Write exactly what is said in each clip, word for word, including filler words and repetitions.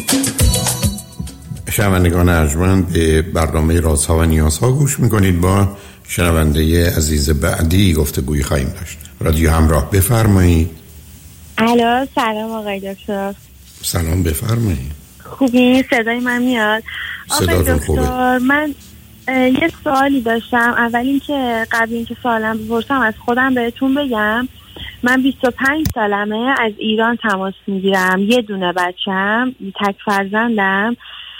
شنوندگان ارجمند به برنامه رازها و نیازها گوش میکنید. با شنونده عزیز بعدی گفتگوی خواهیم داشت. رادیو همراه، بفرمایید. الو، سلام آقای دکتر. سلام، بفرمایید. خوبی؟ صدای من میاد؟ آقای دکتر، من یه سوالی داشتم. اول اینکه قبل اینکه سوالم بپرسم از خودم بهتون بگم من بیست و پنج سالمه، از ایران تماس میگیرم. یه دونه بچم، تک فرزندم.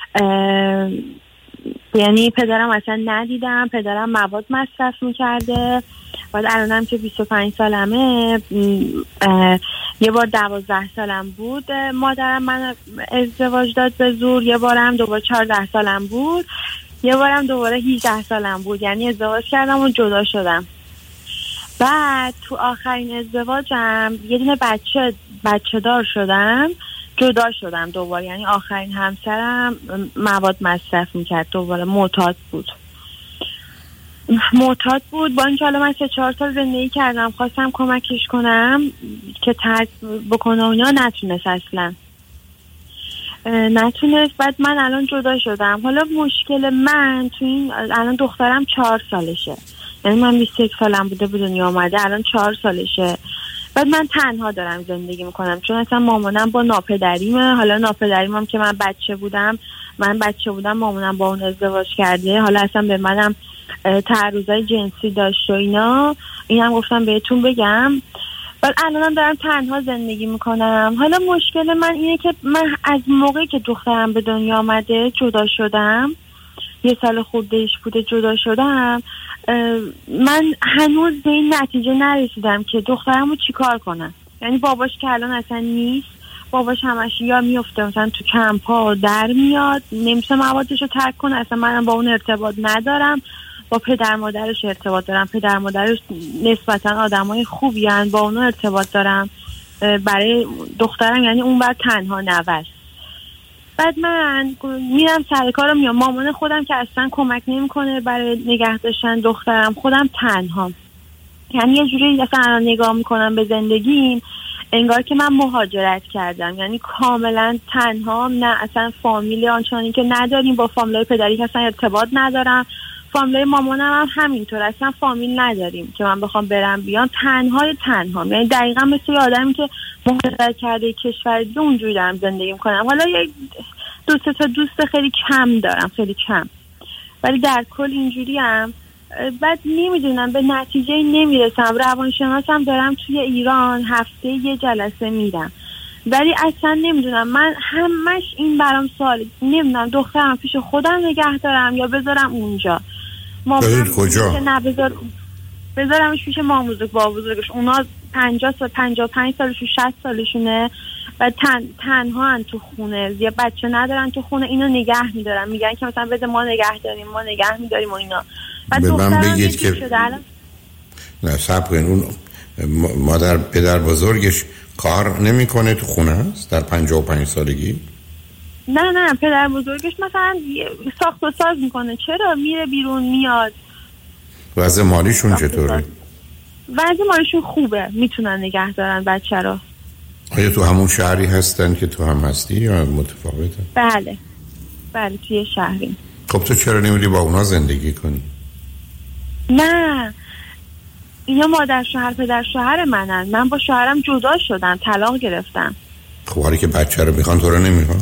یعنی پدرم اصلا ندیدم. پدرم مواد مصرف میکرده. بعد الانم که بیست و پنج سالمه، یه بار دوازده سالم بود مادرم من ازدواج داد به زور. یه بارم دوباره چهارده سالم بود. یه بارم دوباره هجده سالم بود. یعنی ازدواج کردم و جدا شدم. بعد تو آخرین ازدواجم یه دونه بچه بچه دار شدم، جدا شدم دوباره. یعنی آخرین همسرم مواد مصرف میکرد، دوباره معتاد بود معتاد بود با اینکه حالا من سه چهار سال زندگی کردم، خواستم کمکش کنم که ترک بکنه، اونا نتونست، اصلا نتونست. بعد من الان جدا شدم. حالا مشکل من تو این، الان دخترم چهار سالشه، یعنی من بیست و یک سالم بوده به دنیا آمده، الان چهار سالشه. بعد من تنها دارم زندگی میکنم، چون اصلا مامانم با ناپدریمه. حالا ناپدریمم که من بچه بودم من بچه بودم مامانم با اون ازدواج کرده. حالا اصلا به منم تعرضای جنسی داشت و اینا. اینم گفتم بهتون بگم. بعد الانم دارم تنها زندگی میکنم. حالا مشکل من اینه که من از موقعی که دخترم به دنیا آمده جدا شدم، یه سال خوردهش بوده جدا شدم، من هنوز به این نتیجه نرسیدم که دخترمو چیکار کنم. یعنی باباش که الان اصلا نیست، باباش همش یا میفته مثلا تو کمپا در میاد، نمیشه موادشو ترک کنه. اصلا منم با اون ارتباط ندارم، با پدر مادرش ارتباط دارم. پدر مادرش نسبتا آدمای خوبی هن، با اونو ارتباط دارم. برای دخترم یعنی اون بر تنها نوست. بعد من میرم سر کارم، میام. مامان خودم که اصلا کمک نمیکنه برای نگه داشتن دخترم، خودم تنها. یعنی یه جوری اصلا نگاه میکنم به زندگیم انگار که من مهاجرت کردم، یعنی کاملا تنها. نه اصلا فامیلی آنچنانی که نداریم، با فامیلای پدری که اصلا ارتباط ندارم. فامیلای مامانم هم همینطور، اصلا فامیل نداریم که من بخوام برم بیان. تنهای تنها، یعنی دقیقا مثل یه آدمی که مهاجرت کرده کشور دیگه، اونجوری دارم زندگی میکنم. حالا یه دو سه تا دوست خیلی کم دارم، خیلی کم، ولی در کل اینجوری هم. بعد نمیدونم، به نتیجه نمیرسم. روانشناسم دارم توی ایران، هفته یه جلسه میرم، ولی اصلا نمیدونم. من همش این برام سوال، نمیدونم دخترم پیش خودم نگه دارم یا بذارم اونجا. مامانم کجا؟ که نه بذار بذارمش پیش مام بزرگ با بزرگش. اونا پنجاه سال پنجاه و پنج سالشون شصت سالشونه و تن تنها ان تو خونه، یه بچه ندارن تو خونه. اینو نگه میدارن، میگن که مثلا بده ما نگه داریم، ما نگه میداریم و اینا. بعد به من بگید که الان... نه صبر کنین، اون مادر پدر بزرگش کار نمیکنه تو خونه است در پنجاه و پنج سالگی؟ نه نه پدر بزرگش مثلا ساخت و ساز میکنه. چرا؟ میره بیرون میاد. وضع مالیشون چطوره؟ وضع مالیشون خوبه، میتونن نگه دارن بچه رو. آیا تو همون شهری هستن که تو هم هستی یا متفاوته؟ بله بله توی شهری. خب تو چرا نمیری با اونا زندگی کنی؟ نه اینا مادر شوهر پدر شوهر منن. من با شوهرم جدا شدم، طلاق گرفتم. خب حالی که بچه رو میخوان تو رو نمیخوان؟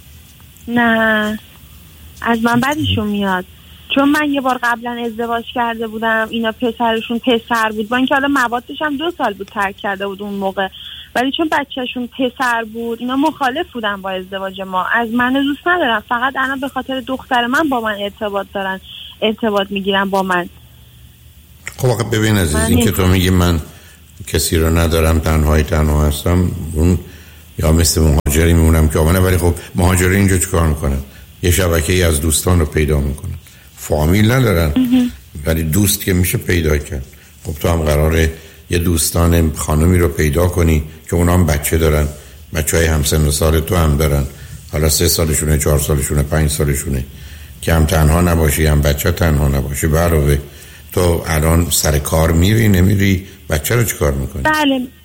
نه از من بدشون میاد، چون من یه بار قبلا ازدواج کرده بودم، اینا پسرشون پسر بود، با اینکه حالا موادش هم دو سال بود ترک کرده بود اون موقع، ولی چون بچهشون پسر بود اینا مخالف بودن با ازدواج ما. از من دوست ندارم، فقط الان به خاطر دختر من با من ارتباط دارن، ارتباط میگیرن با من. خب آقا ببین عزیز، این که تو میگی من کسی رو ندارم، تنهای تنها هستم، اون یا مثل مهاجری میمونم که آمنه. ولی خب مهاجری اینجا چیکار میکنن؟ یه شبکه ای از دوستان رو پیدا میکنن، فامیل ندارن ولی دوست که میشه پیدا کرد. خب تو هم قراره یه دوستان خانمی رو پیدا کنی که اونا هم بچه دارن، بچه های همسن و سال تو هم دارن، حالا سه سالشونه، چهار سالشونه، پنج سالشونه، که هم تنها نباشی هم بچه تنها نباشی. برای تو الان سر کار میری نمیری؟ بچه رو چی کار میکنی؟ بله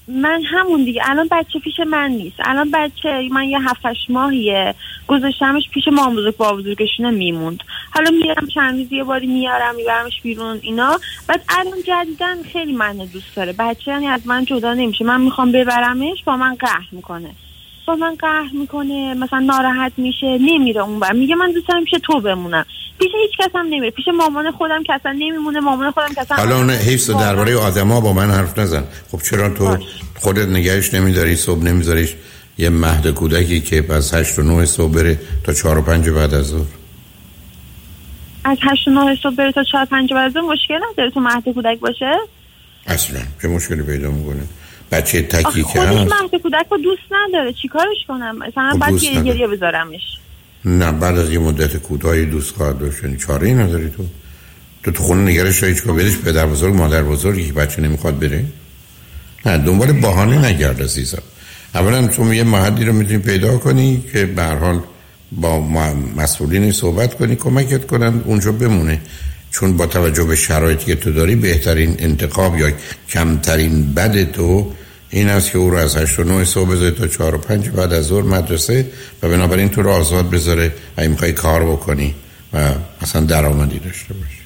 من همون دیگه الان بچه پیش من نیست. الان بچه من یه هفتش ماهیه گذاشتمش پیش مام بزرگ با بزرگشونه میموند. حالا میارم چند روز یه باری میارم میبرمش بیرون اینا. بعد الان جدیدن خیلی منو دوست داره. بچه یعنی از من جدا نمیشه. من میخوام ببرمش با من قهر میکنه. با من قهر میکنه مثلا ناراحت میشه نمیره اونور. میگه من دوست دارم پیش تو بمونم. پیش هیچ کس هم نمیره. پیش مامان خودم که اصلا نمیمونه. مامان خودم که اصلا حالا اون حیث درباره آدما با من حرف نزن. خب چرا تو باش. خودت نگهش نمیداری صبح نمیذاریش یه مهد کودکی که از هشت و نه صبح بره تا چهار و پنج بعد از ظهر؟ از هشت و نه صبح بره تا چهار و پنج بعد از ظهر مشکل نداره تو مهد کودک باشه؟ اصلا چه مشکلی پیدا میکنه؟ بچه تکی که هست خودش مهد کودک رو دوست نداره چیکارش کنم؟ مثلا بعد یه گریه بذارمش. نه بعد از یه مدت کوتاهی دوست خواهد داشت. یعنی چاره‌ای نداری تو؟ تو تو خونه نگرش هیچ کو بدش پدر بزرگ مادر بزرگی که بچه نمیخواد بره؟ نه دنبال بهانه نگرد عزیزم. اولا تو یه محلی رو میتونی پیدا کنی که به هر حال با مسئولین صحبت کنی کمکت کنن اونجا بمونه، چون با توجه به شرایطی که تو داری بهترین انتخاب یا کمترین بد تو این است که او رو از هشت و نه صبح بذاری تا چهار و پنج بعد از ظهر مدرسه و بنابراین تو رو آزاد بذاره اگه میخوای کار بکنی و مثلا درآمدی داشته باشی.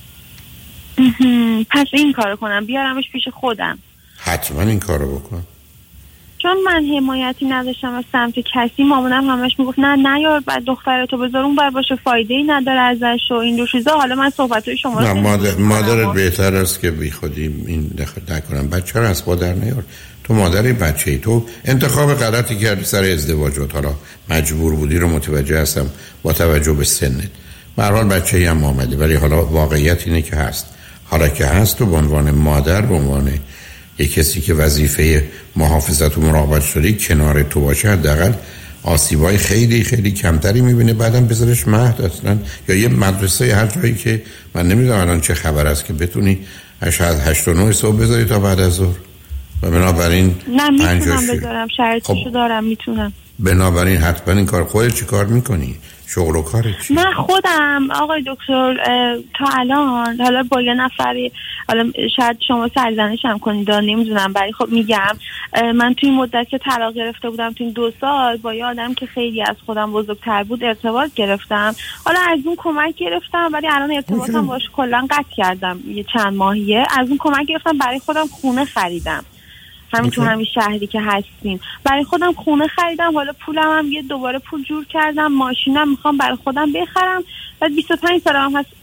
پس این کارو کنم بیارمش پیش خودم؟ حتما این کارو بکن، چون من حمایتی نداشتم از سمت کسی. مامانم همش میگفت نه نیار بعد دخترتو بذار اون بر باشه فایده ای نداره ازش و این دو چیزا. حالا من صحبتای شما رو مادر مادرت بهتر است که بی خودی این دخل نکنم. بچه رو از پادر نیار. تو مادری بچه‌ای، تو انتخاب غلطی کردی سر ازدواجت. حالا مجبور بودی رو متوجه هستم با توجه به سنت. به هر حال بچه‌ای هم آمده، ولی حالا واقعیت اینه که هست. حالا که هست تو به عنوان مادر، به عنوان یک کسی که وظیفه محافظت و مراقبت شده کنار تو باشه، حداقل آسیبای خیلی خیلی کمتری میبینه. بعدم بذارش مهد اصلا یا یه مدرسه هر جایی که من نمیدونم الان چه خبر است که بتونی از هشت و نه صبح بذاری تا بعد از ظهر. و بنابراین نه میتونم بذارم، شرطشو خب دارم میتونم. بنابراین حتما این کار. خودت چی کار میکنی؟ شغل و کارت چی؟ من خودم آقای دکتر تا الان حالا با یه نفری، حالا شاید شما سرزنش هم کنید نمیدونم، ولی خب میگم من توی مدت که طلاق گرفته بودم توی دو سال با یه آدم که خیلی از خودم بزرگتر بود ارتباط گرفتم. حالا از اون کمک گرفتم ولی الان ارتباطم باش کلا قطع کردم یه چند ماهیه. از اون کمک گرفتم برای خودم خونه خریدم همین تو همین شهری که هستیم. برای خودم خونه خریدم. حالا پولم هم یه دوباره پول جور کردم. ماشینم میخوام برای خودم بخرم. بعد بیست و پنج سالم هست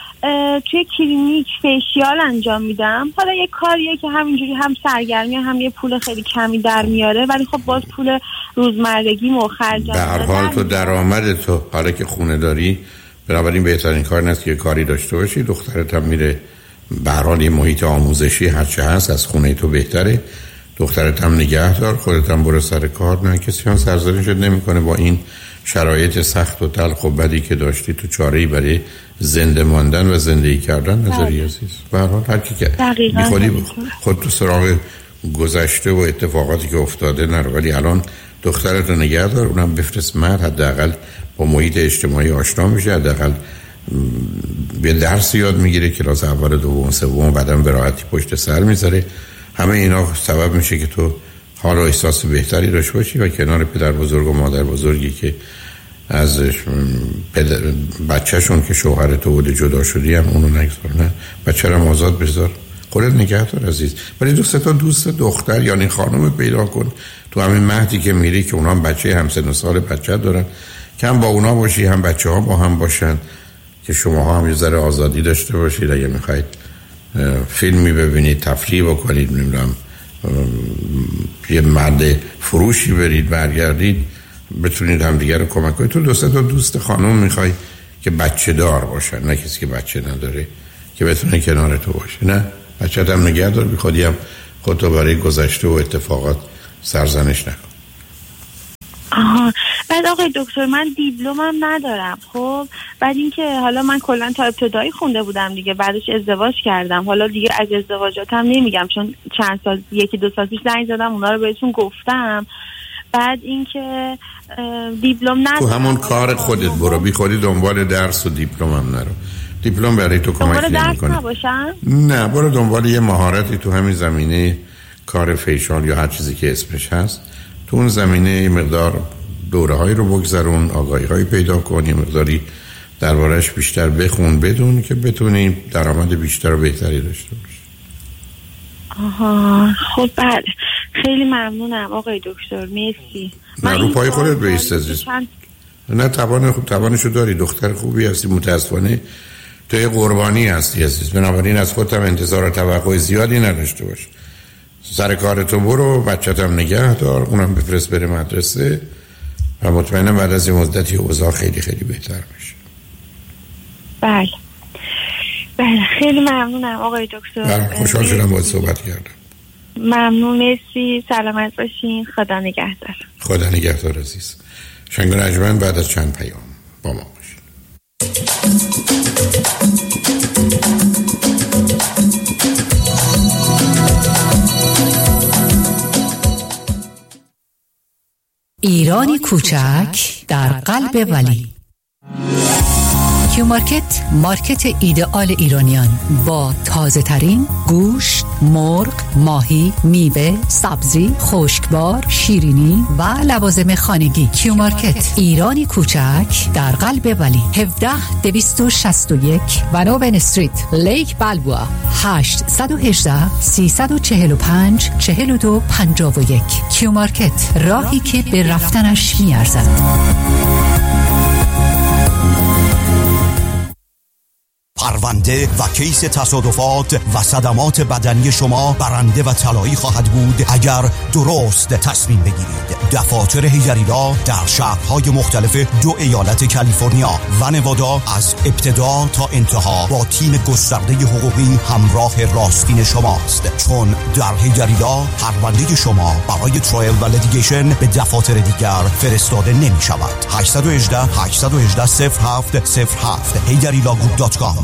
توی کلینیک فیشیال انجام میدم. حالا یه کاریه که همینجوری هم سرگرمی هم یه پول خیلی کمی در میاره، ولی خب باز پول روزمرگی مخرجم. به هر حال تو درآمد تو حالا که خونه داری، بنابراین بهترین کار نیست که یه کاری داشته باشی. دخترت هم میره به هر حال یه محیط آموزشی هرچه هست از خونه تو بهتره. دخترت هم نگه دار، خودت هم برو سر کار. نه کسی هم سرزنشت نمیکنه با این شرایط سخت و تلخ و بدی که داشتی. تو چاره‌ای برای زنده ماندن و زندگی کردن نظری عزیز. به هر حال هر کی که بی خودی خود تو سراغ گذشته و اتفاقاتی که افتاده نرو، ولی الان دخترت رو نگه دار، اونم بفرست مرد، حداقل با محیط اجتماعی آشنا میشه، حداقل به درس یاد میگیره، کلاس اول دوم سوم، بعدم به راحتی پشت سر میذاره. همه اینا سبب میشه که تو حال و احساس بهتری داشته باشی و کنار پدر بزرگ و مادر بزرگی که از بچهشون که شوهر تو بوده جدا شدی هم اونو نگذار. نه بچه رو آزاد بذار، خودت نگه دار عزیز. ولی دوست تا دوست دختر یعنی خانم پیدا کن تو همین مهدی که میری که اونا هم بچه همسن و سال بچه دارن، که هم با اونا باشی هم بچه ها با هم باشن، که شما ها هم یه ذره آزادی داشته باشید. اگه میخواید فیلمی ببینید، تفریح بکنید، نمیدونم یه مرد فروشی برید، برگردید، بتونید هم دیگر رو کمک کنید. تو دوست تا دوست خانم میخوای که بچه دار باشن، نه کسی که بچه نداره که بتونه کنار تو باشه. نه بچه‌ت هم نگه دار، بی خودی هم خودتو برای گذشته و اتفاقات سرزنش نکن. آها. بعد آقای دکتر من دیپلمم ندارم. خب بعد اینکه حالا من کلا تا ابتدایی خونده بودم دیگه، بعدش ازدواج کردم. حالا دیگه از ازدواجاتم نمیگم چون چند سال یکی دو سال پیش زنگ زدم اونا رو بهتون گفتم. بعد اینکه دیپلم ندارم. تو همون کار خودت برو، بی خودی دنبال درس و دیپلم هم نرو. دیپلم برای تو کمک نمیکنه. درس نباشن؟ نه برو دنبال یه مهارتی تو همین زمینه کار فیشال یا هر چیزی که اسمش هست، تو اون زمینه مقدار دوره هایی رو بگذرون، آگاهی هایی پیدا کنی، مقداری دربارش بیشتر بخون، بدون که بتونی درآمد بیشتر و بهتری داشته باشی. آها خب بله، خیلی ممنونم آقای دکتر، مرسی. نه رو پای خودت بایست عزیز. نه توان خوب توانشو داری، دختر خوبی هستی، متاسفانه تو یه قربانی هستی عزیز، بنابراین از خودت هم انتظار و توقع زیادی نداشته باش. سر کارتو برو، بچت هم نگه دار، اونم بفرست بره مدرسه و مطمئنم بعد از این مدتی اوضاع خیلی خیلی بهتر میشه. بله بله خیلی ممنونم آقای دکتر. بله خوشحال شدم باهات صحبت کردم. ممنون، مرسی، سلامت باشین، خدا نگهدار. خدا نگهدار عزیز. شنگ نجمن بعد از چند پیام با ما باشین. ایرانی کوچک در قلب ولی. کیو مارکت، مارکت ایدئال ایرانیان با تازه ترین گوشت، مرغ، ماهی، میوه، سبزی، خشکبار، شیرینی و لوازم خانگی. کیو مارکت، ایرانی کوچک در قلب ولی. هفده دویست و شصت و یک ونوون استریت، لیک بلبوا. هشت یک هشت سه چهار پنج چهار دو پنج یک. کیو مارکت، راهی که به رفتنش میارزد. پرونده و کیس تصادفات و صدمات بدنی شما برنده و طلایی خواهد بود اگر درست تصمیم بگیرید. دفاتر حیدری‌لا در شهرهای مختلف دو ایالت کالیفرنیا و نوادا از ابتدا تا انتها با تیم گسترده حقوقی همراه راستین شماست، چون در حیدری‌لا پرونده شما برای ترایل و لیتیگیشن به دفاتر دیگر فرستاده نمی شود. هشت یک هشت هشت یک هشت صفر هفت صفر هفت حیدری‌لا گروپ دات کام.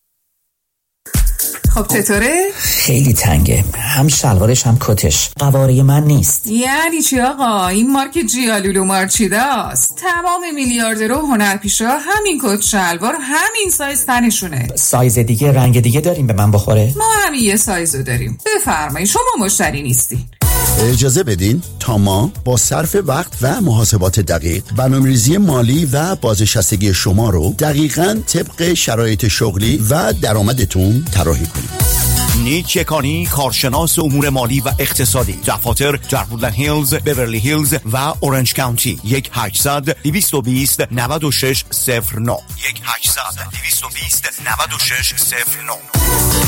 خب چطوره؟ خیلی تنگه، هم شلوارش هم کتش قواره من نیست. یعنی چی آقا؟ این مارک جیالولو مارچیداست. تمام میلیاردرها و هنرپیشا همین کت شلوار همین سایز تنشونه. سایز دیگه، رنگ دیگه داریم به من بخوره؟ ما همین یه سایزو داریم. بفرمایید، شما مشتری نیستی. اجازه بدین تا ما با صرف وقت و محاسبات دقیق برنامه‌ریزی مالی و بازنشستگی شما رو دقیقاً طبق شرایط شغلی و درآمدتون طراحی کنیم. نیک یکانی، کارشناس امور مالی و اقتصادی. دفاتر در وودلند هیلز، بیورلی هیلز و اورنج کانتی. یک هشتصد دویست و بیست نود و شش صفر نه یک هشتصد دویست و بیست نود و شش صفر نه.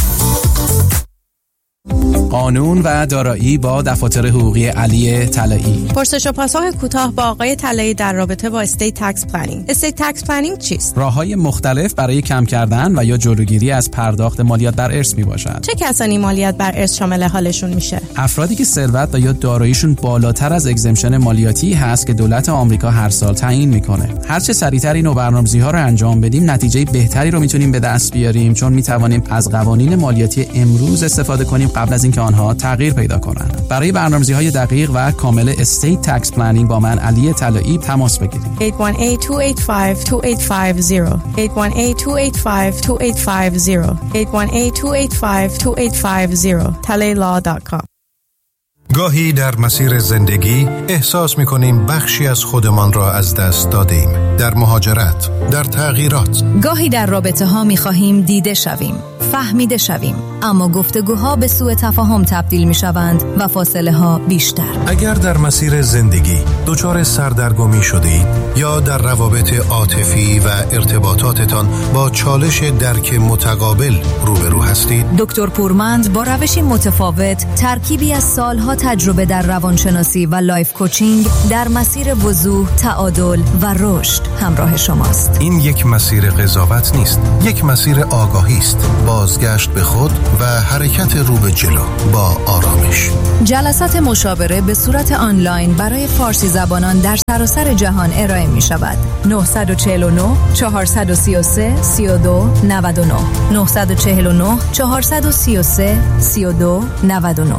قانون و دارایی با دفاتر حقوقی علی طلایی. پرسش و پاسخ کوتاه با آقای طلایی در رابطه با استیت تکس پلنینگ. استیت تکس پلنینگ چیست؟ راه‌های مختلف برای کم کردن و یا جلوگیری از پرداخت مالیات بر ارث میباشد. چه کسانی مالیات بر ارث شامل حالشون میشه؟ افرادی که ثروت و یا داراییشون بالاتر از اگزمشن مالیاتی هست که دولت آمریکا هر سال تعیین میکنه. هر چه سریعتر این برنامه‌ریزی‌ها رو انجام بدیم، نتیجه بهتری رو میتونیم به دست بیاریم، چون میتوانیم از قوانین مالیاتی امروز استفاده کنیم قبل از اینکه آنها تغییر پیدا کنند. برای برنامه‌ریزی‌های دقیق و کامل استیت تکس پلنینگ با من علی طلایی تماس بگیرید. هشت یک هشت دو هشت پنج دو هشت پنج صفر هشت یک هشت دو هشت پنج دو هشت پنج صفر هشت یک هشت دو هشت پنج دو هشت پنج صفر تلی لا دات کام. گاهی در مسیر زندگی احساس می‌کنیم بخشی از خودمان را از دست دادیم. در مهاجرت، در تغییرات. گاهی در رابطه‌ها می‌خواهیم دیده شویم، فهمیده شویم، اما گفتگوها به سوء تفاهم تبدیل می‌شوند و فاصله‌ها بیشتر. اگر در مسیر زندگی دچار سردرگمی شدید یا در روابط عاطفی و ارتباطاتتان با چالش درک متقابل روبرو هستید، دکتر پورمند با روشی متفاوت، ترکیبی از سالها تجربه در روانشناسی و لایف کوچینگ در مسیر وضوح، تعادل و رشد همراه شماست. این یک مسیر قضاوت نیست، یک مسیر آگاهی است، بازگشت به خود و حرکت رو به جلو با آرامش. جلسات مشاوره به صورت آنلاین برای فارسی زبانان در سراسر جهان ارائه می شود. نه چهار نه چهار سه سه سه دو نه نه نه چهار نه چهار سه سه سه دو نه نه.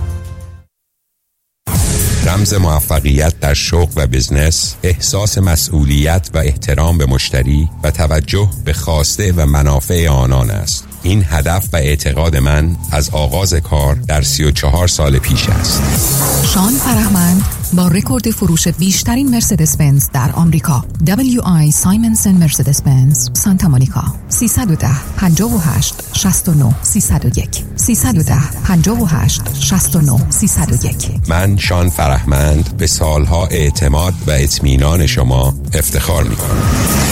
رمز موفقیت در شغل و بزنس، احساس مسئولیت و احترام به مشتری و توجه به خواسته و منافع آنان است. این هدف و اعتقاد من از آغاز کار در سی و چهار سال پیش است. شان فرهمند با رکورد فروش بیشترین مرسدس بنز در آمریکا، دبلیو آی سایمنسن مرسدس بنز سانتا مونیکا، سیصد و ده پنجاه و هشت شصت و نه سیصد و یک سیصد و ده پنجاه و هشت شصت و نه سیصد و یک. من شان فرهمند به سالها اعتماد و اطمینان شما افتخار می‌کنم.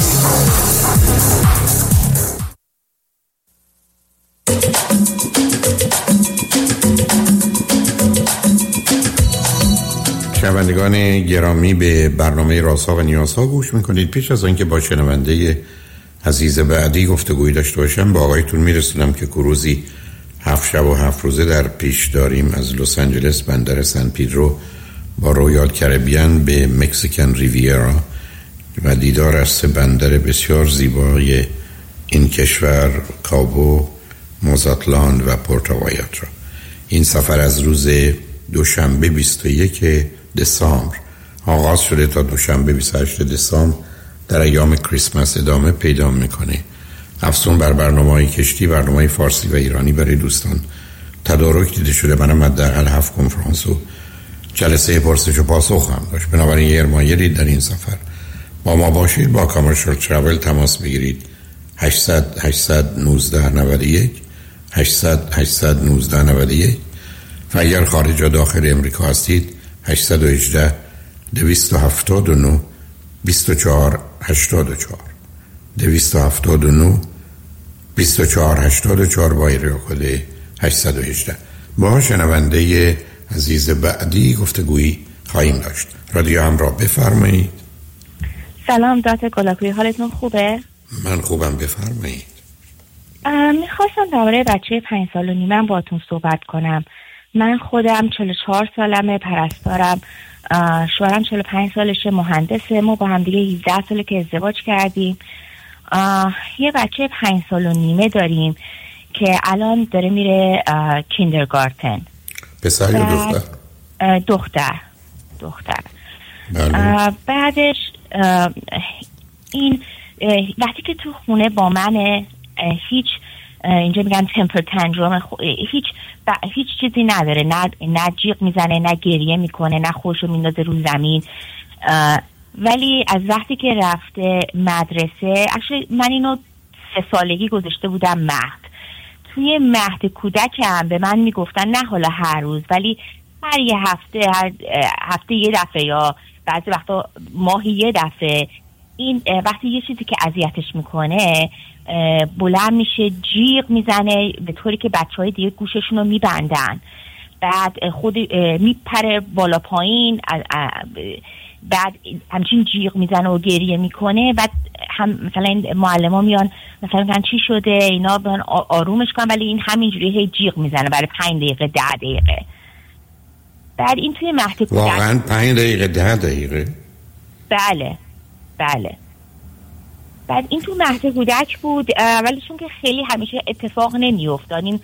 شنوندگان گرامی، به برنامه رازها و نیازها گوش میکنید. پیش از آنکه با شنونده عزیز بعدی گفتگوی داشته باشم، با آقایتون میرسونم که کروزی هفت شب و هفت روزه در پیش داریم از لس آنجلس بندر سن پیدرو با رویال کربیان به مکزیکن ریویرا و دیدار از سه بندر بسیار زیبای این کشور، کابو، موزاتلاند و پورتوایاترا. این سفر از روز دوشنبه بیست و یک دسامبر آغاز شده تا دوشنبه بیست و هشت دسامبر در ایام کریسمس ادامه پیدا میکنه. افزون بر برنامه‌های کشتی، برنامه‌های فارسی و ایرانی برای دوستان تدارک دیده شده. منم حداقل هفت کنفرانس و جلسه پرسش و پاسخ هم داشت. بنابراین یه ارمایری در این سفر با ما باشید. با کامرشال تراول تماس بگیرید هشتصد هشتصد و نوزده نود و یک هشتصد هشتصد و نوزده نود و یک و اگر خارج و داخل امریکا هستید هشتصد و هجده دویست و هفتاد و نه بیست و چهار هشتاد و چهار دویست و هفتاد و نه بیست و چهار هشتاد و چهار با ایریا کد هشتصد و هجده. با شنونده عزیز بعدی گفتگویی خواهیم داشت. رادیو همراه، بفرمایید. سلام دکتر گلاکویی، حالتون خوبه؟ من خوبم، بفرمایید. میخواستم درباره بچه پنج سال و نیمم باهاتون صحبت کنم. من خودم چهل و چهار سالمه، پرستارم. شوهرم چهل و پنج سالشه، مهندسه. ما با هم دیگه هجده ساله که ازدواج کردیم. یه بچه پنج سال و نیمه داریم که الان داره میره کیندرگارتن. پسر یا دختر؟ دختر دختر بله. بعدش این وقتی که تو خونه با منه، هیچ اینجا میگن تمپر تندروم، هیچ ب... هیچ چیزی نداره، نه نه جیغ میزنه، نه گریه میکنه، نه خودشو میندازه رو زمین. ولی از وقتی که رفته مدرسه، اصلا من اینو سه سالگی گذاشته بودم مهد. توی مهد کودکم به من میگفتن نه حالا هر روز، ولی هر یه هفته، هر هفته یه دفعه یا بعضی وقتا ماهی یه دفعه، این وقتی یه چیزی که اذیتش میکنه بلند میشه، جیغ میزنه به طوری که بچهای دیگه گوششون رو میبندن. بعد خود میپره بالا پایین، بعد همچین جیغ میزنه و گریه میکنه. بعد هم مثلا معلم ها میان مثلا میگن چی شده، اینا بیان آرومش کنن، ولی این همینجوری هی جیغ میزنه برای پنج دقیقه ده دقیقه. بعد این توی مهد کودک واقعا پنج دقیقه ده دقیقه؟ بله بله. بعد این تو مهد کودک بود، ولی چون که خیلی همیشه اتفاق نمی افتاد، این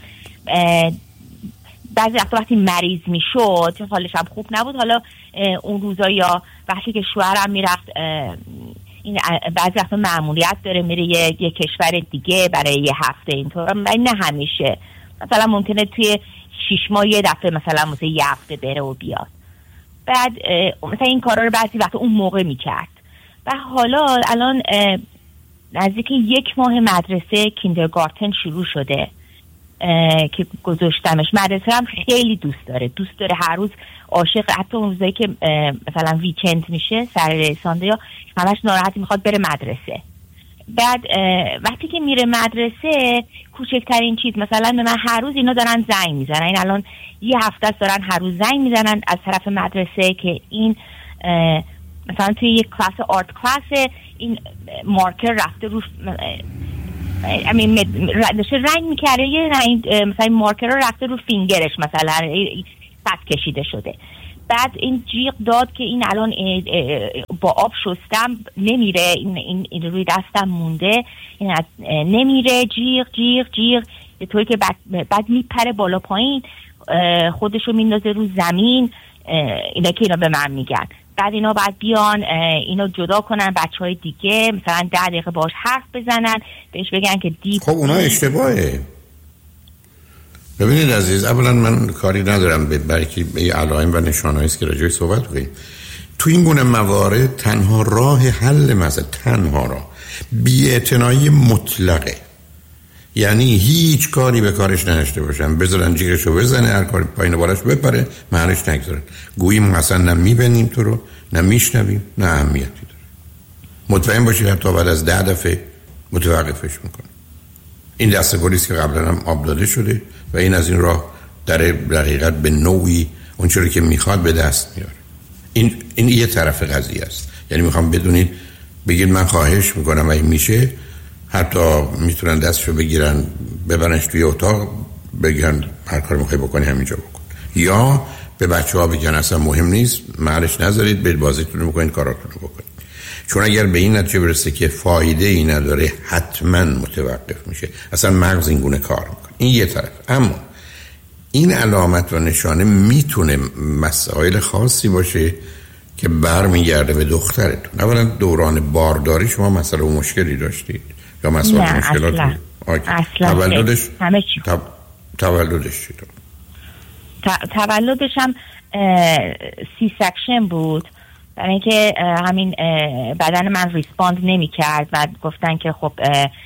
بعضی وقتا وقتی مریض می شد حالش هم خوب نبود. حالا اون روزا یا وقتی که شوهرم می رفت، این بعضی وقتا معمولیت داره میره یه, یه کشور دیگه برای یه هفته، اینطور، ولی نه همیشه. مثلا ممکنه توی شیش ماه یه دفعه مثلا مثلا یه هفته بره و بیاد. بعد مثلا این کارا رو بعضی وقتا اون موقع می کرد. و حالا الان نزدیک یک ماه مدرسه کیندرگارتن شروع شده که گذاشتمش. مدرسه هم خیلی دوست داره، دوست داره هر روز، عاشق. حتی اون روزایی که مثلا ویکند میشه، سر ساندی ها، همش ناراحتی میخواد بره مدرسه. بعد وقتی که میره مدرسه، کوچکترین چیز مثلا به من هر روز اینا دارن زنگ میزنن. این الان یه هفته دارن هر روز زنگ میزنن از طرف مدرسه که این مثلا توی یک کلاس آرت کلاس این مارکر رفته رو امین داشته رنگ میکرده، یه رنگ مثلا مارکر رو رفته رو فینگرش، مثلا خط کشیده شده. بعد این جیغ داد که این الان با آب شستم نمیره، این, این, این روی دستم مونده، این نمیره، جیغ جیغ جیغ به طوری که بعد, بعد میپره بالا پایین، خودشو میندازه رو زمین. اینا که اینا به من میگن. بعد اینا بعد بیان اینو جدا کنن بچه های دیگه، مثلا ده دقیقه باش حرف بزنن، بهش بگن که دیپ. خب اونا اشتباهه. ببینید عزیز، اولا من کاری ندارم به برکی به علائم و نشانه‌ای است که راجعش صحبت کنیم. تو این گونه موارد تنها راه حل مسئله، تنها راه بی‌اعتنایی مطلقه. یعنی هیچ کاری به کارش نداشته باشن، بذارن جیرشو بزنه، هر کاری پایین بالاش بپره، معنیش نگذارن، گویی ما اصلا نه میبینیم تو رو، نه میشنویم، نه اهمیتی داره. مطمئن باشید حتی بعد از ده دفعه متوقفش میکنه. این دسته گلیست که قبلا هم آب داده شده و این از این راه در حقیقت به نوعی اون چیزی که میخواد به دست میاره. این این یه طرف قضیه است. یعنی میخوام بدونید، بگید من خواهش میکنم اگه میشه حتی میتونن دستشو بگیرن ببرنش توی اتاق بگن هر کاری میخوای بکنی همینجا بکن، یا به بچه ها بگن اصلا مهم نیست محلش نذارید، برید بازیتون رو بکنید، کاراتون رو بکنید. چون اگر به این نتیجه برسه که فایده ای نداره حتما متوقف میشه. اصلا مغز این گونه کار میکنه. این یه طرف. اما این علامت و نشانه میتونه مسائل خاصی باشه که برمیگرده به دخترتون. اولا دوران بارداری شما مسئله و مشکلی داشتید یا مسئله مشکلاتی؟ اصلا تولدش همه چی تب... تولدش چی داره؟ ت... تولدش هم سی سکشن بود، برای اینکه همین بدن من ریسپاند نمی کرد و گفتن که خب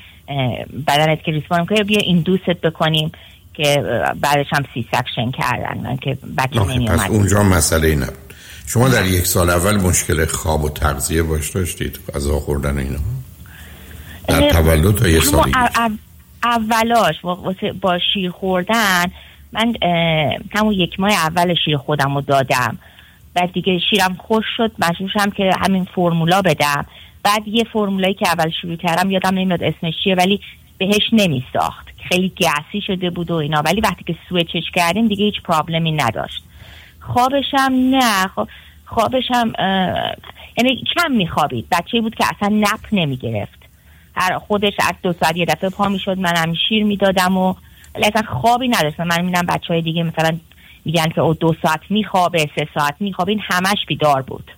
بدنت که ریسپاند کنه بیا این دوست بکنیم، که بعدش هم سی سکشن کردن که بچه نمی اومد. پس اونجا مسئله ای نبود. شما در یک سال اول مشکل خواب و تغذیه باش داشتید؟ غذا خوردن اینا در تولد تا یک سال اولاش با شیر خوردن، من همون یک ماه اول شیر خودم رو دادم، بعد دیگه شیرم خوش شد، مجبورم که همین فرمولا بدم. بعد یه فرمولایی که اول شروع کردم یادم نمیاد اسمش چیه، ولی بهش نمی ساخت، خیلی گسی شده بود و اینا، ولی وقتی که سویچش کردیم دیگه هیچ پرابلمی نداشت. خوابشم نه خب خوابشم یعنی کم میخوابید، بچه بود که اصلا نپ نمی گرفت، هر خودش از دو ساعت یه دفعه پا میشد، من هم شیر میدادم و ولی اصلا خوابی نداشت. من میبینم بچه های دیگه مثلا میگن که او دو ساعت میخوابه، سه ساعت میخوابه، این همش بیدار بود.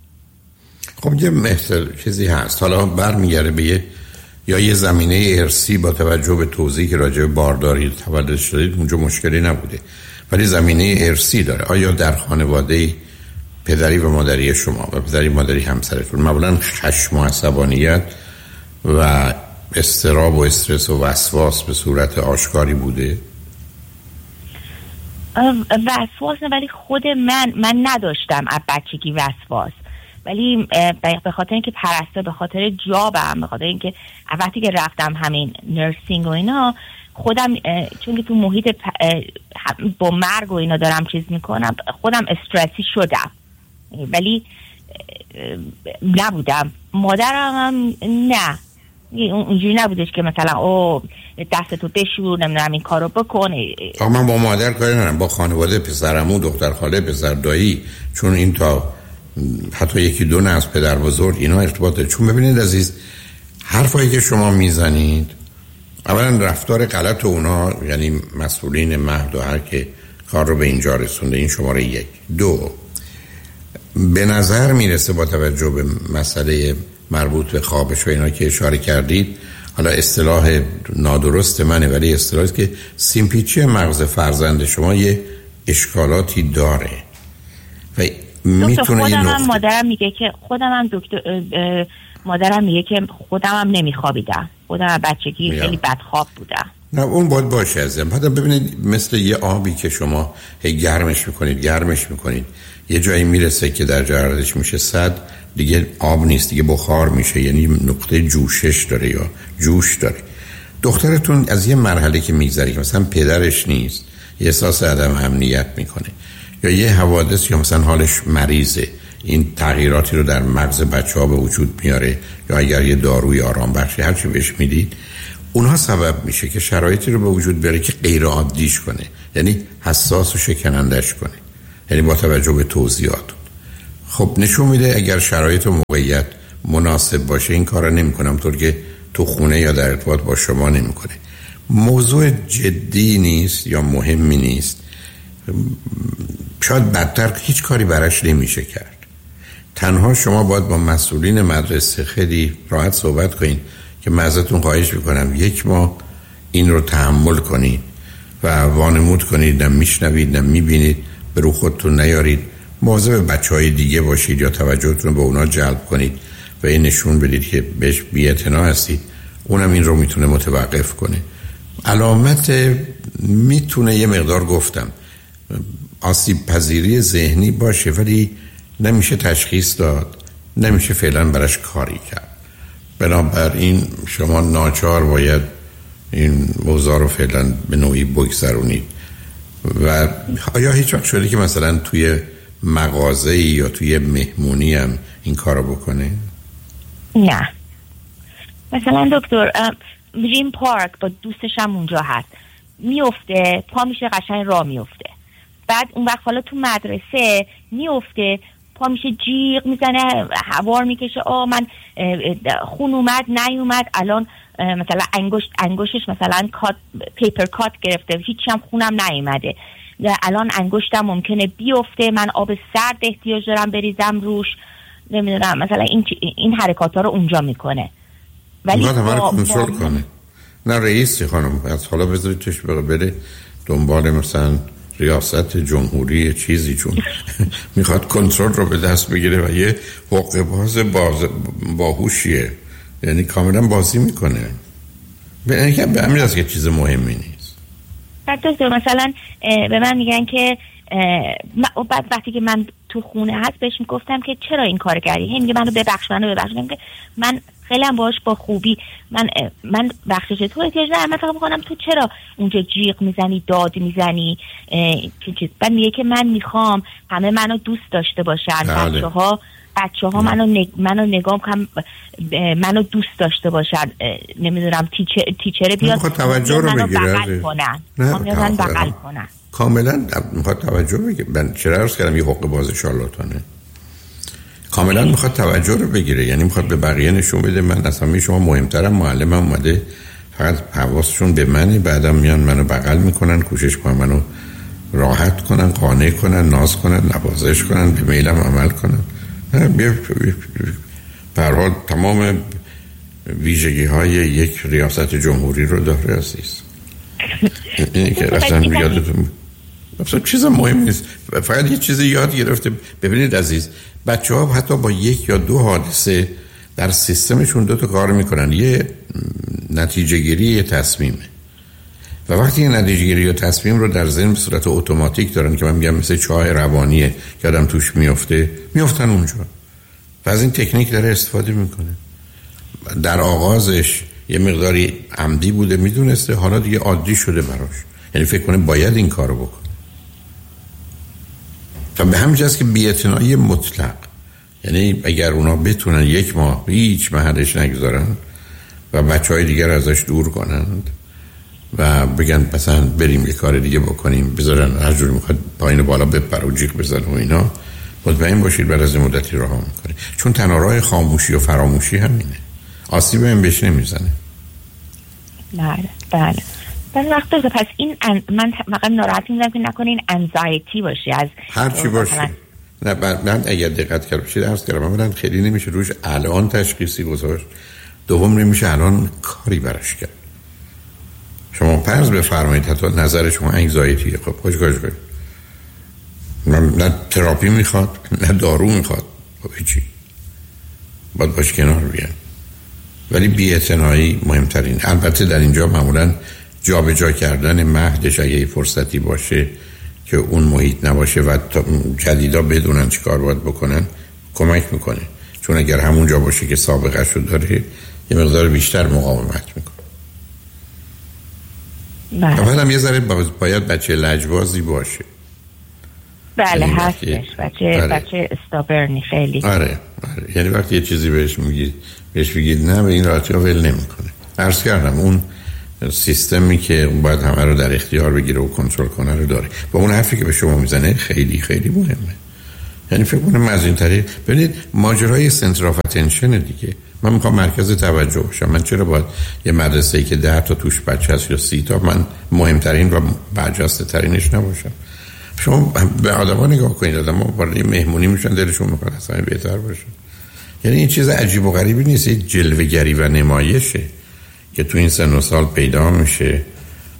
خب یه مثل چیزی هست، حالا برمیگره به یه یا یه زمینه ارثی با توجه به توضیحی که راجع به بارداری تولد شدید اونجا مشکلی نبوده، ولی زمینه ارثی داره. آیا در خانواده پدری و مادری شما و پدری مادری همسرتون معمولا خشم و عصبانیت و اضطراب و استرس و وسواس به صورت آشکاری بوده؟ وسواس نه، ولی خود من من نداشتم از بچگی وسواس، ولی به خاطر اینکه پرسته، به خاطر جابم، به خاطر اینکه وقتی که رفتم همین نرسینگ و اینا خودم، چون که تو محیط با مرگ و اینا دارم چیز میکنم، خودم استرسی شدم، ولی نبودم. مادرم هم نه، اونجوری نبودش که مثلا او دستتو بشور نمیدونم این کارو بکنه. من با مادر کاری ندارم، با خانواده، پسرعمو، دختر خاله، پسر دایی، چون این تا حتی یکی دو نه از پدر بزرگ اینا ارتباط داره. چون ببینید عزیز، حرفایی که شما میزنید اولا رفتار غلط اونا، یعنی مسئولین مهد و هر که کار رو به اینجا رسونده، این شماره یک. دو، به نظر میرسه با توجه به مسئله مربوط به خوابش و اینا که اشاره کردید، حالا اصطلاح نادرست منه ولی اصطلاحی که سیمپیچی مغز فرزند شما یه اشکالاتی داره و میتونه خودم این هم مادرم میگه که خودم هم دکتر مادرم میگه که خودم هم نمیخوابیدم، خودم هم بچگی میا. خیلی بدخواب بودم. نه اون باید باشه عزیزم. حتی ببینید مثل یه آبی که شما هی گرمش میکنید گرمش میکنید یه جایی میرسه که در جرارتش میشه صد، دیگه آب نیست، دیگه بخار میشه، یعنی نقطه جوشش داره یا جوش داره. دخترتون از یه مرحله که میگذره که مثلا پدرش نیست، یه احساس عدم امنیت میکنه یا یه حوادث یا مثلا حالش مریضه، این تغییراتی رو در مغز بچه ها به وجود میاره، یا اگر یه داروی آرام بخشی هرچی بهش میدید، اونها سبب میشه که شرایطی رو به وجود بیاره که غیر عادیش کنه، یعنی حساس و شکنندش کنه، یعنی با توجه به توضیحاتون. خب نشون میده اگر شرایط و موقعیت مناسب باشه این کار رو نمیکنم، طور که تو خونه یا در ارتباط با شما نمیکنه. موضوع جدی نیست یا مهمی نیست، شاید بدتر هیچ کاری براش نمیشه کرد. تنها شما باید با مسئولین مدرسه خیلی راحت صحبت کنین که من ازتون خواهش میکنم یک ماه این رو تحمل کنین و وانمود کنید، نه میشنوید نه میبینید، به رو خودتون نیارید، مواظب بچهای دیگه باشید یا توجهتون به اونا جلب کنید و این نشون بدید که بهش بی‌اعتنا هستید، اونم این رو میتونه متوقف کنه. علامت میتونه یه مقدار گفتم آسیب پذیری ذهنی باشه، ولی نمیشه تشخیص داد، نمیشه فعلا براش کاری کرد. بنابراین شما ناچار باید این موضوع رو فعلا به نوعی بگذرونید. و آیا هیچ وقت شده که مثلا توی مغازه یا توی مهمونی هم این کارو بکنه؟ نه. مثلا دکتر میریم پارک با دوستش هم اونجا هست، میفته پا میشه قشنگ راه میفته، بعد اون وقت حالا تو مدرسه میفته پا میشه جیغ میزنه، هوار میکشه، آه من خون اومد نیومد، الان مثلا انگشت انگشتش مثلا کات پیپر کات گرفته، هیچی هم خونم نیومده، الان انگشتم ممکنه بیفته، من آب سرد احتیاج دارم بریزم روش، نمیدونم مثلا این این حرکات ها رو اونجا میکنه. ولی باید کنترل کنه. نه رئیسی خانم، از حالا بذارید چش بره دنبال مثلا ریاست جمهوری چیزی، چون میخواد کنترل رو به دست بگیره و یه حقه باز باز باهوشیه، یعنی کاملا بازی میکنه. به اینکه به همین است که چیز مهمی نیست. بعد مثلا به من میگن که بعد وقتی که من تو خونه هست بهش میگفتم که چرا این کار کردی، هی میگه منو ببخش منو ببخش، میگم که من خیلی هم باش با خوبی من من بخشش تو احتیاج ندارم، من فقط میخوام تو چرا اونجا جیغ میزنی داد میزنی چه چیز. بعد میگه که من میخوام همه منو دوست داشته باشن، بچه‌ها بچه‌ها منو نگ... منو نگام کنم، منو دوست داشته باشن، نمیدونم تیچر تیچر بیاد توجه رو بگیره، بغل کنن، من بغل کنن. کاملا میخواد توجه بگیره. من چرا عرض کردم یه حقوق باز شارلاتانه، کاملا میخواد توجه رو بگیره، یعنی میخواد به بقیه نشون بده من اصلا شما مهمترم، معلمم اومده فقط حواسشون به منه، بعدم میان منو بغل میکنن، کوشش کنن منو راحت کنن، قانع کنن، ناز کنن، نوازش کنن، به میلم عمل کنن. به هر حال تمام ویژگی های یک ریاست جمهوری رو داره عزیز. اینی که اصلا یادتون اصلا چیز مهم نیست، فقط یه چیزی یاد گرفته. ببینید عزیز، بچه ها حتی با یک یا دو حادثه در سیستمشون دو تا کار میکنن، یه نتیجه گیری، یه تصمیمه. و وقتی این نتیجه گیری یا تصمیم رو در ذهن به صورت اتوماتیک دارن که من میگم مثل چاه روانیه که آدم توش میفته، میفتن اونجا و از این تکنیک داره استفاده میکنه. در آغازش یه مقداری عمدی بوده، میدونسته، حالا دیگه عادی شده براش، یعنی فکر کنه باید این کارو بکنه. و به همین جاست که بی‌اعتنایی مطلق، یعنی اگر اونا بتونن یک ماه هیچ محلش نگذارن و بچهای دیگر ازش دور کنند و بگن مثلا بریم یه کار دیگه بکنیم، بذارن هر جور میخواد پایین بالا بپره و جیغ بزنه و اینا، مطمئن باشید بعد از مدتی رها میکنه. چون تنها راه خاموشی و فراموشی همینه، آسیب هم بهش نمیزنه. بله بله. بعد وقت پس این ان... من واقعا ناراحت میشم که نکنه این انزایتی باشه از هر چی باشه. نه من اگر دقت کرد باشید عرض کردم اولا خیلی نمیشه روش الان تشخیصی گذاشت، دوم نمیشه الان کاری براش کرد. شما فرض بفرمایید حتی نظر شما انگزایتیه، خب خوش کارش کنید، نه تراپی میخواد نه دارو میخواد، خب هیچی، باید باش کنار بیان. ولی بی‌اعتنایی مهمترین. البته در اینجا معمولا جا به جا کردن مهدش اگه فرصتی باشه که اون محیط نباشه و جدیدا بدونن چی کار باید بکنن کمک میکنه، چون اگر همون جا باشه که سابقه شو داره یه مقدار بیشتر مقاومت میکنه. اول هم یه ذره باید بچه لجبازی باشه. بله هستش بچه آره. بچه استابرنی خیلی. آره آره، یعنی وقتی یه چیزی بهش میگید بهش میگید نه، به این راحتی ها ول نمیکنه. عرض کردم اون سیستمی که باید همه رو در اختیار بگیره و کنترل کنه رو داره. با اون حرفی که به شما میزنه خیلی خیلی مهمه. یعنی فکر کنم از این طریق ببینید ماجرای سنتر آف اتنشن دیگه. من میخوام مرکز توجه باشم. من چرا باید یه مدرسه‌ای که ده تا توش بچه هست یا سی تا من مهمترین و برجسته ترینش نباشم؟ شما به آدما نگاه کنید، آدما وارد مهمونی میشن دلشون میخواد اصلا بهتر باشه. یعنی این چیز عجیب و غریبی نیست، یه جلوه‌گری و نمایشه که تو این سن و سال پیدا میشه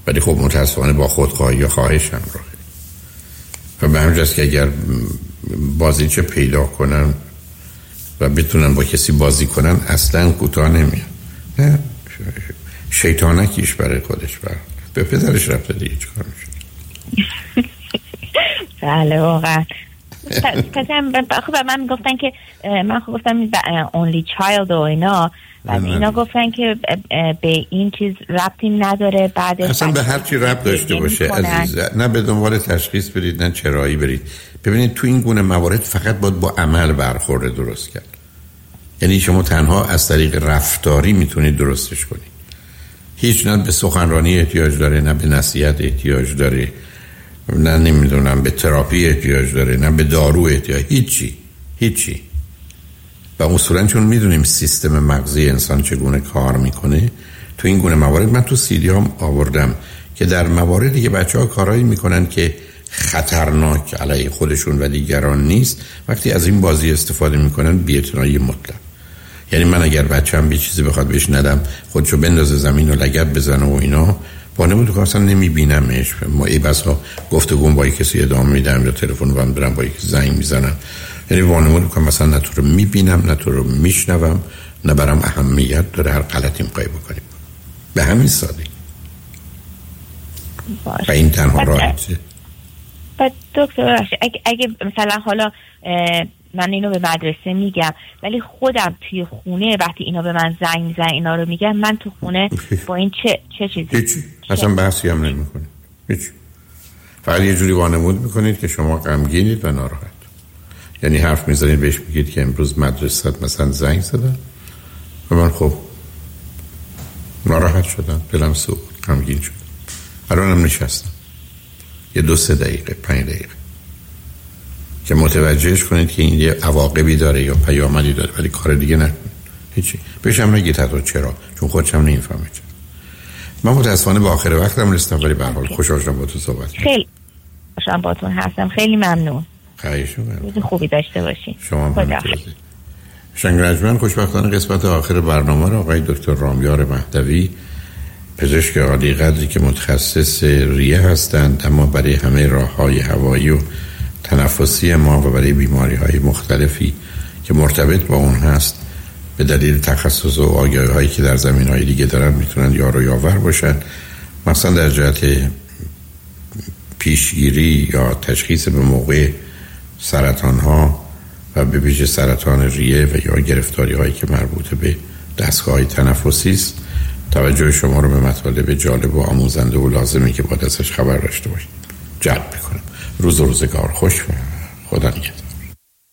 ولی خب متاسفانه با خودخواهی یا خواهش همراهه و به همجاست که اگر بازیچه پیدا کنن و بتونن با کسی بازی کنن اصلا کوتاه نمیاد. نه شیطانکیش برای خودش برای به پدرش رفته دیگه چیکار میشه. بله واقعا. پس خب من میگفتن که من خب گفتم only child و اینا و اینا گفتن که به این چیز ربطی نداره. بعد اصلا به هر چی ربط داشته باشه عزیز، نه به دنبال تشخیص برید نه چرایی برید. ببینید تو این گونه موارد فقط باید با عمل برخورد درست کرد. یعنی شما تنها از طریق رفتاری میتونید درستش کنید. هیچ نه به سخنرانی احتیاج داره، نه به نصیحت احتیاج داره، نه نمیدونم به تراپی احتیاج داره، نه به دارو احتیاج، هیچی هیچی. و اصولا چون میدونیم سیستم مغزی انسان چگونه کار میکنه، تو این گونه موارد من تو سیدی هم آوردم که در مواردی که بچه ها کارایی میکنن که خطرناک علیه خودشون و دیگران نیست، وقتی از این بازی استفاده میکنن بی‌اعتنایی مطلق. یعنی من اگر بچه‌م یه چیزی بخواد بهش ندم، خودشو بندازه زمین و لگد بزنه و اینا، با نمود که اصلا نمیبینمش. ما ای بسا گفتگو با کسی ادامه میدم یا تلفن رو برم با یکی زنگ میزنم. یعنی وانمود که مثلا نه تو رو میبینم نه تو رو میشنوم، نه برام اهمیت داره هر غلطی میخوای بکنیم. به همین سادگی. و این تنها راهیه. بعد دکتر اگه, اگه مثلا حالا من اینو به مدرسه میگم ولی خودم توی خونه وقتی اینا به من زنگ میزنن اینا رو میگم، من تو خونه با این چه چه چیزی؟ هیچی. اصلا بحثی هم نمیکنید. هیچی. فقط یه جوری وانمود میکنید که شما غمگینید و ناراحت. یعنی حرف میزنید بهش میگید که امروز مدرسه مثلا زنگ زدن و من خب ناراحت شدم، دلم سوخت، غمگین شدم. الانم نشستم یه دو سه دقیقه پنج دقیقه که متوجهش کنید که این یه عواقبی داره یا پیامدی داره، ولی کار دیگه نکنید. هیچی. بهشم نگید حتی چرا، چون خودشم نمیفهمه چرا. من متاسفانه به آخر وقتم رسیدم، ولی به هر حال خوشحال شدم با تو صحبت کردم. خیلی خوشحال باتون هستم. خیلی ممنون. خواهش می‌کنم. روز خوبی داشته باشین. شما هم شنگرجمن. خوشبختانه قسمت آخر برنامه رو آقای دکتر رامیار مهدوی، پزشک عالی قدری که متخصص ریه هستند اما برای همه راه‌های هوایی و تنفسی ما و برای بیماری‌های مختلفی که مرتبط با اون هست به دلیل تخصص و آگاهی‌هایی که در زمینه‌های دیگه دارن میتونن یار و یاور باشن، مثلا در جهت پیشگیری یا تشخیص به موقع سرطان‌ها و به ویژه سرطان ریه و یا گرفتاری‌هایی که مربوط به دستگاه‌های تنفسی است. توجه شما رو به مطالب جالب و آموزنده و لازمی که باید ازش خبر داشته باشید جلب می‌کنم. روز و روزگار خوش و خدا نگهدار.